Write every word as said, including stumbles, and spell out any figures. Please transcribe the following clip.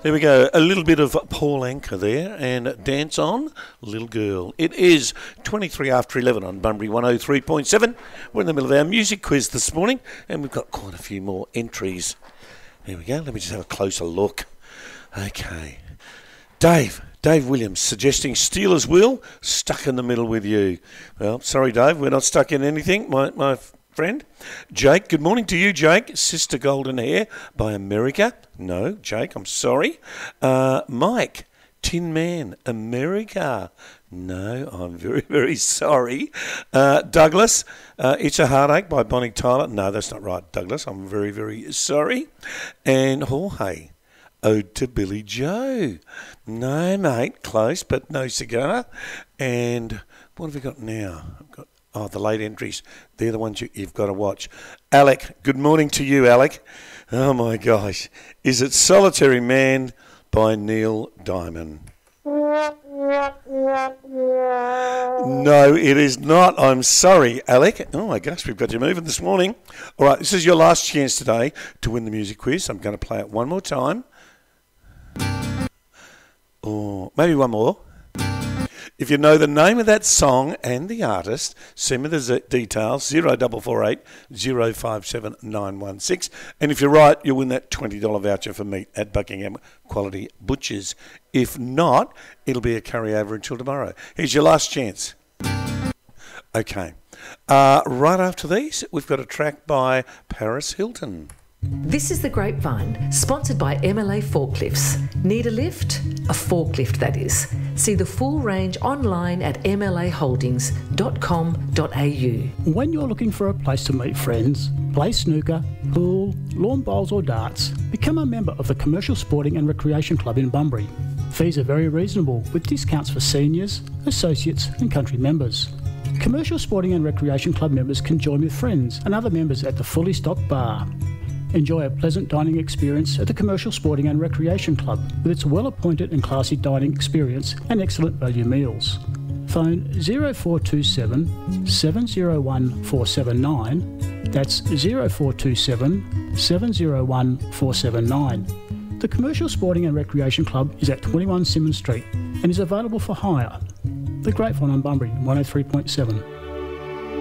There we go, a little bit of Paul Anka there, and Dance On, Little Girl. It is twenty-three after eleven on Bunbury one oh three point seven. We're in the middle of our music quiz this morning, and we've got quite a few more entries. There we go, let me just have a closer look. Okay. Dave, Dave Williams, suggesting Steelers Wheel, Stuck in the Middle with You. Well, sorry, Dave, we're not stuck in anything, my my friend. Jake, good morning to you, Jake. Sister Golden Hair by America. No, Jake, I'm sorry. Uh, Mike, Tin Man, America. No, I'm very, very sorry. Uh, Douglas, uh, It's a Heartache by Bonnie Tyler. No, that's not right, Douglas. I'm very, very sorry. And Jorge, Ode to Billy Joe. No, mate, close, but no cigar. And what have we got now? I've got Oh, the late entries. They're the ones you, you've got to watch. Alec, good morning to you, Alec. Oh, my gosh. Is it Solitary Man by Neil Diamond? No, it is not. I'm sorry, Alec. Oh, my gosh, we've got you moving this morning. All right, this is your last chance today to win the music quiz. I'm going to play it one more time. Or maybe one more. If you know the name of that song and the artist, send me the z- details, zero four four eight, zero five seven nine one six. And if you're right, you'll win that twenty dollars voucher for meat at Buckingham Quality Butchers. If not, it'll be a carryover until tomorrow. Here's your last chance. Okay. Uh, right after these, we've got a track by Paris Hilton. This is The Grapevine, sponsored by M L A Forklifts. Need a lift? A forklift, that is. See the full range online at m l a holdings dot com dot a u. When you're looking for a place to meet friends, play snooker, pool, lawn bowls or darts, become a member of the Commercial Sporting and Recreation Club in Bunbury. Fees are very reasonable, with discounts for seniors, associates and country members. Commercial Sporting and Recreation Club members can join with friends and other members at the fully stocked bar. Enjoy a pleasant dining experience at the Commercial Sporting and Recreation Club with its well-appointed and classy dining experience and excellent value meals. Phone zero four two seven, seven zero one four seven nine. That's zero four two seven, seven zero one four seven nine. The Commercial Sporting and Recreation Club is at twenty-one Symonds Street and is available for hire. The Grapevine on Bunbury one oh three point seven.